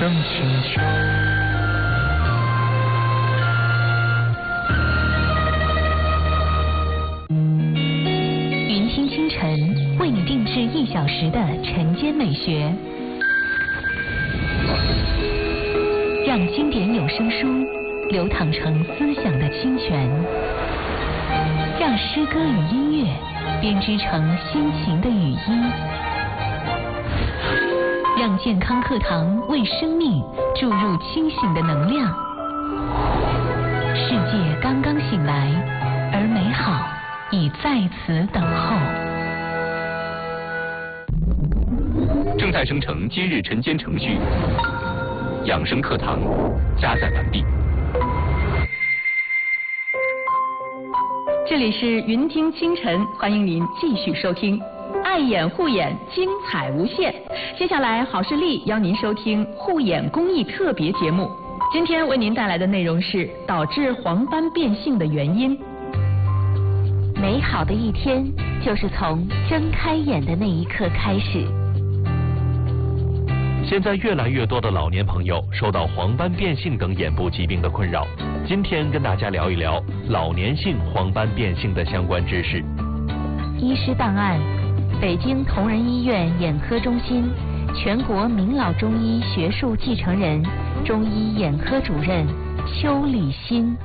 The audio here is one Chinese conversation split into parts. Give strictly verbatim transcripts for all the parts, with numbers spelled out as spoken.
更清秋。 云听清晨为你定制一小时的晨间美学，让经典有声书流淌成思想的清泉，让诗歌与音乐编织成心情的雨衣，让健康课堂为生命注入清醒的能量。世界刚刚醒来，而美好已在此等候。 正在生成今日晨间程序，养生课堂加载完毕。 这里是云听清晨，欢迎您继续收听。爱眼护眼，精彩无限。接下来，好视力邀您收听护眼公益特别节目。今天为您带来的内容是导致黄斑变性的原因。 美好的一天就是从睁开眼的那一刻开始。 现在越来越多的老年朋友受到黄斑变性等眼部疾病的困扰。今天跟大家聊一聊老年性黄斑变性的相关知识。 医师档案：北京同仁医院眼科中心全国名老中医学术继承人、中医眼科主任邱礼新。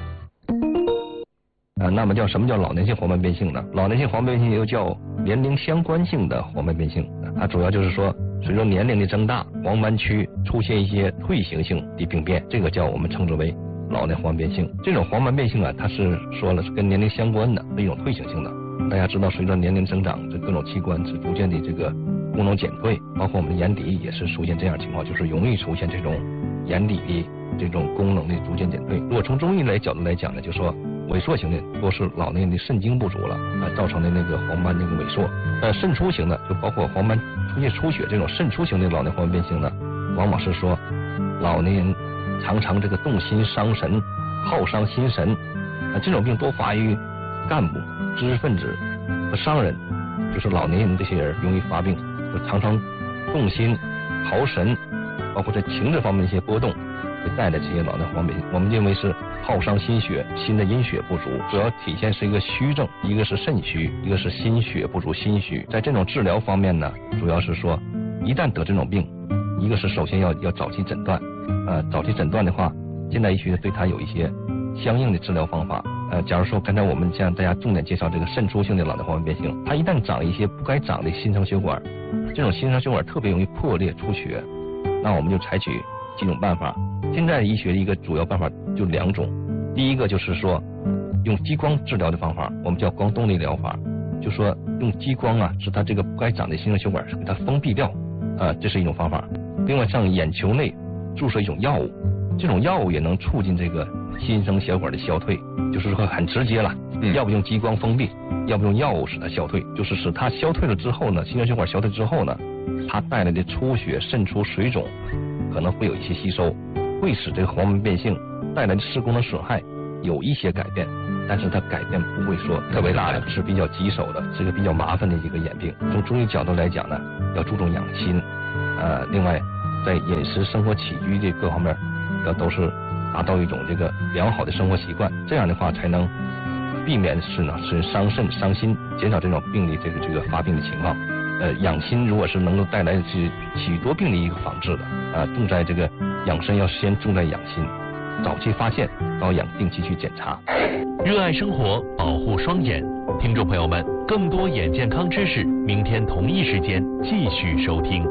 啊，那么叫什么叫老年性黄斑变性呢？老年性黄斑变性又叫年龄相关性的黄斑变性，它主要就是说随着年龄的增大，黄斑区出现一些退行性的病变，这个叫我们称之为老年黄斑变性。这种黄斑变性啊，它是说了是跟年龄相关的，是一种退行性的。大家知道，随着年龄增长，这各种器官是逐渐的这个功能减退，包括我们的眼底也是出现这样情况，就是容易出现这种眼底的这种功能的逐渐减退。如果从中医来角度来讲呢，就说萎缩型的多是老年人的肾精不足了啊，造成的那个黄斑那个萎缩。呃，肾出型的就包括黄斑出现出血这种肾出型的老年黄斑变性呢，往往是说老年人常常这个动心伤神，耗伤心神啊，这种病多发于干部、知识分子和商人，就是老年人这些人容易发病，就常常动心、耗神，包括在情志方面一些波动，会带来这些老年黄斑变性。我们认为是耗伤心血，心的阴血不足，主要体现是一个虚症，一个是肾虚，一个是心血不足心虚。在这种治疗方面呢，主要是说一旦得这种病，一个是首先要要早期诊断，呃，早期诊断的话，现代医学对它有一些相应的治疗方法。呃，假如说刚才我们向大家重点介绍这个肾出性的老年黄斑变性，它一旦长一些不该长的新生血管，这种新生血管特别容易破裂出血，那我们就采取几种办法。现在医学的一个主要办法就两种，第一个就是说用激光治疗的方法，我们叫光动力疗法，就说用激光啊，使它这个不该长的新生血管给它封闭掉，啊，这是一种方法。另外，向眼球内注射一种药物，这种药物也能促进这个新生血管的消退，就是说很直接了，嗯、要不用激光封闭，要不用药物使它消退，就是使它消退了之后呢，新生血管消退之后呢，它带来的出血、渗出、水肿可能会有一些吸收，会使这个黄斑变性带来的视功能损害有一些改变，但是它改变不会说特别大的，是比较棘手的，是个比较麻烦的一个眼病。从中医角度来讲呢，要注重养心，呃，另外在饮食、生活起居的各方面，要都是达到一种这个良好的生活习惯，这样的话才能避免是呢是伤肾伤心，减少这种病的这个这个发病的情况。呃，养心如果是能够带来是许多病的一个防治的啊，重在这个养生要先重在养心，早期发现，高养，定期去检查。 热爱生活，保护双眼，听众朋友们，更多眼健康知识，明天同一时间继续收听。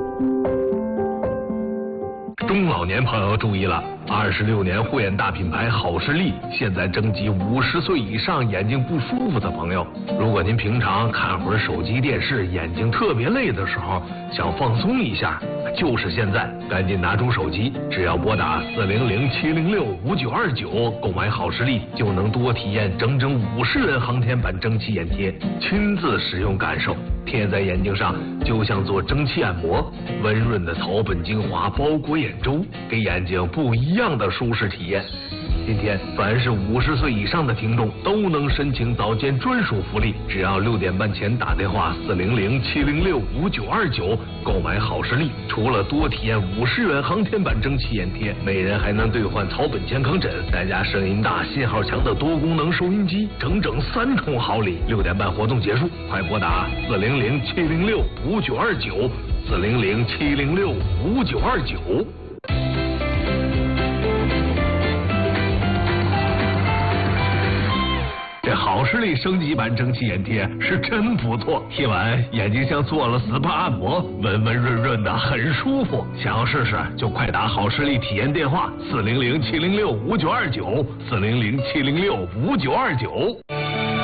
中老年朋友注意了，二十六年护眼大品牌好视力现在征集五十岁以上眼睛不舒服的朋友。如果您平常看会儿手机电视，眼睛特别累的时候，想放松一下，就是现在，赶紧拿出手机，只要拨打四零零七零六五九二九购买好视力，就能多体验整整五十人航天版蒸汽眼贴，亲自使用感受。贴在眼睛上就像做蒸汽按摩，温润的草本精华包裹眼周，给眼睛不一样的舒适体验。 今天凡是五十岁以上的听众都能申请早间专属福利，只要六点半前打电话四零零七零六五九二九购买好视力，除了多体验五十元航天版蒸汽眼贴，每人还能兑换草本健康枕，再加声音大、信号强的多功能收音机，整整三重好礼。六点半活动结束，快拨打四零零七零六五九二九四零零七零六五九二九。这好视力升级版蒸汽眼贴是真不错，贴完眼睛像做了 S P A 按摩，温温润润的，很舒服。想要试试就快打好视力体验电话四零零七零六五九二九四零零七零六五九二九。